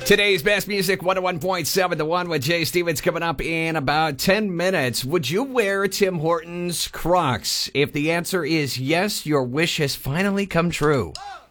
Today's best music, 101.7 The One with Jay Stevens, coming up in about 10 minutes. Would you wear Tim Hortons Crocs? If the answer is yes, your wish has finally come true.